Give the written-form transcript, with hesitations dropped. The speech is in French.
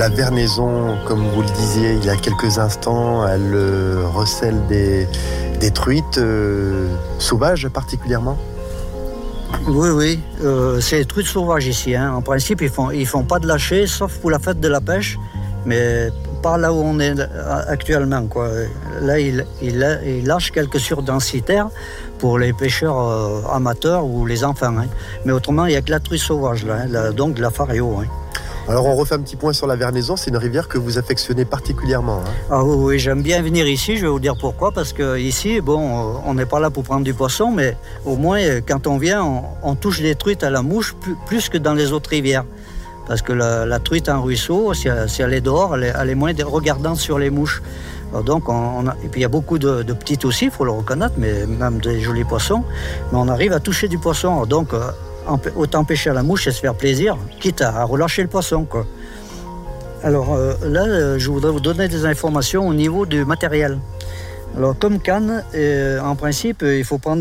la Vernaison, comme vous le disiez il y a quelques instants, elle recèle des truites sauvages particulièrement. Oui, c'est les truites sauvages ici. En principe, ils font pas de lâcher, sauf pour la fête de la pêche, mais pas là où on est actuellement, quoi. Là, ils lâchent quelques surdensitaires pour les pêcheurs amateurs ou les enfants. Mais autrement, il n'y a que la truite sauvage, là, donc de la fario. Alors on refait un petit point sur la Vernaison, c'est une rivière que vous affectionnez particulièrement. Ah oui, j'aime bien venir ici, je vais vous dire pourquoi, parce que ici, on n'est pas là pour prendre du poisson, mais au moins quand on vient, on touche des truites à la mouche plus que dans les autres rivières. Parce que la truite en ruisseau, si elle est dehors, elle est moins regardante sur les mouches. Donc et puis il y a beaucoup de petites aussi, il faut le reconnaître, mais même des jolis poissons, mais on arrive à toucher du poisson, donc autant pêcher à la mouche et se faire plaisir, quitte à relâcher le poisson, quoi. Alors là, je voudrais vous donner des informations au niveau du matériel. Alors comme canne, en principe, il faut prendre